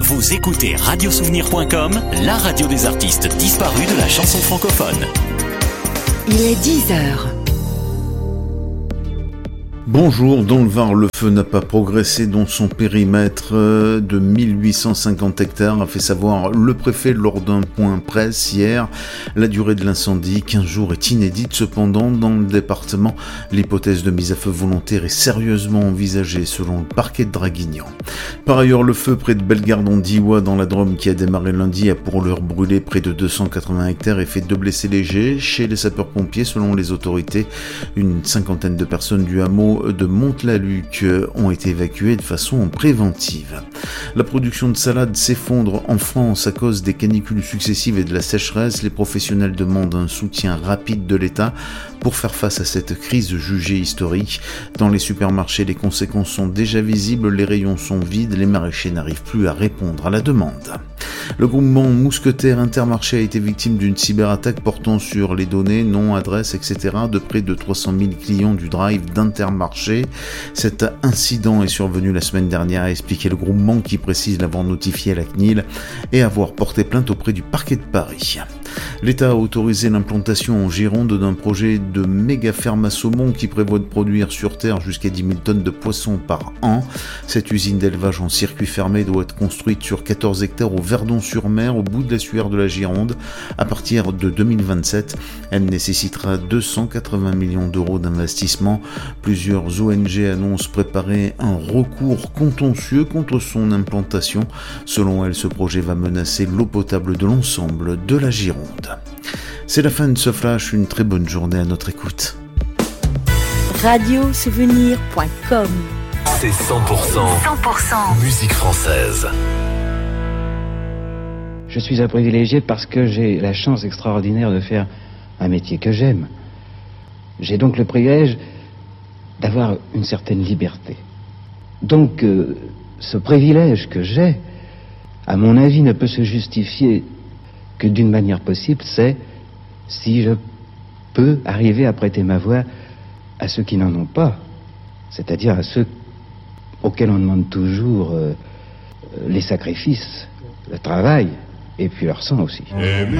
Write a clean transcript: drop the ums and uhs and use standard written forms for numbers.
Vous écoutez radiosouvenir.com, la radio des artistes disparus de la chanson francophone. Il est 10h. Bonjour, dans le Var, le feu n'a pas progressé dans son périmètre de 1850 hectares, a fait savoir le préfet lors d'un point presse hier. La durée de l'incendie, 15 jours, est inédite. Cependant, dans le département, l'hypothèse de mise à feu volontaire est sérieusement envisagée selon le parquet de Draguignan. Par ailleurs, le feu près de Bellegarde en Diois dans la Drôme qui a démarré lundi a pour l'heure brûlé près de 280 hectares et fait 2 blessés légers. Chez les sapeurs-pompiers, selon les autorités, une cinquantaine de personnes du hameau de Monte-la-Luc ont été évacuées de façon préventive. La production de salade s'effondre en France à cause des canicules successives et de la sécheresse. Les professionnels demandent un soutien rapide de l'État pour faire face à cette crise jugée historique. Dans les supermarchés, les conséquences sont déjà visibles, les rayons sont vides, les maraîchers n'arrivent plus à répondre à la demande. Le groupement Mousquetaires Intermarché a été victime d'une cyberattaque portant sur les données, noms, adresses, etc. de près de 300 000 clients du drive d'Intermarché. Cet incident est survenu la semaine dernière, a expliqué le groupement qui précise l'avoir notifié à la CNIL et avoir porté plainte auprès du parquet de Paris. L'État a autorisé l'implantation en Gironde d'un projet de méga ferme à saumon qui prévoit de produire sur terre jusqu'à 10 000 tonnes de poissons par an. Cette usine d'élevage en circuit fermé doit être construite sur 14 hectares au Verdon-sur-Mer, au bout de l'estuaire de la Gironde. À partir de 2027, elle nécessitera 280 millions d'euros d'investissement. Plusieurs ONG annoncent préparer un recours contentieux contre son implantation. Selon elles, ce projet va menacer l'eau potable de l'ensemble de la Gironde. C'est la fin de ce flash, une très bonne journée à notre écoute. Radiosouvenir.com. C'est 100% musique française. Je suis un privilégié parce que j'ai la chance extraordinaire de faire un métier que j'aime. J'ai donc le privilège d'avoir une certaine liberté. Donc, ce privilège que j'ai, à mon avis, ne peut se justifier que d'une manière possible, c'est si je peux arriver à prêter ma voix à ceux qui n'en ont pas, c'est-à-dire à ceux auxquels on demande toujours les sacrifices, le travail, et puis leur sang aussi.